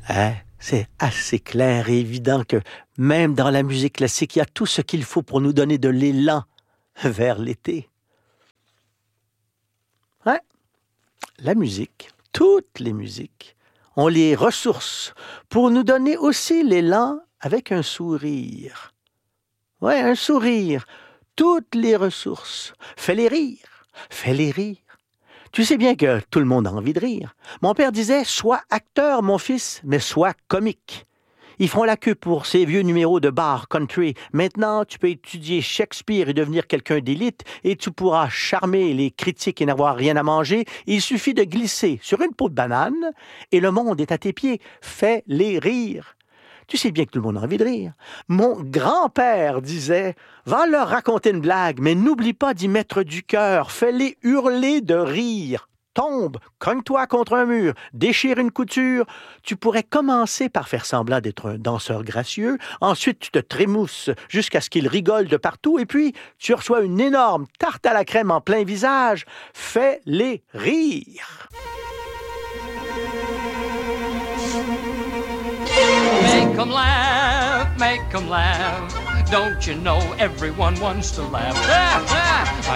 Hein? C'est assez clair et évident que même dans la musique classique, il y a tout ce qu'il faut pour nous donner de l'élan vers l'été. Ouais. La musique, toutes les musiques, ont les ressources pour nous donner aussi l'élan avec un sourire. Ouais, un sourire. Toutes les ressources. Fais-les rire. Fais-les rire. Tu sais bien que tout le monde a envie de rire. Mon père disait, sois acteur, mon fils, mais sois comique. Ils font la queue pour ces vieux numéros de bar country. Maintenant, tu peux étudier Shakespeare et devenir quelqu'un d'élite et tu pourras charmer les critiques et n'avoir rien à manger. Il suffit de glisser sur une peau de banane et le monde est à tes pieds. Fais-les rire. Tu sais bien que tout le monde a envie de rire. Mon grand-père disait, va leur raconter une blague, mais n'oublie pas d'y mettre du cœur. Fais-les hurler de rire. Tombe, cogne-toi contre un mur, déchire une couture. Tu pourrais commencer par faire semblant d'être un danseur gracieux. Ensuite, tu te trémousses jusqu'à ce qu'ils rigolent de partout. Et puis, tu reçois une énorme tarte à la crème en plein visage. Fais-les rire. Make 'em laugh, make 'em laugh. Don't you know everyone wants to laugh?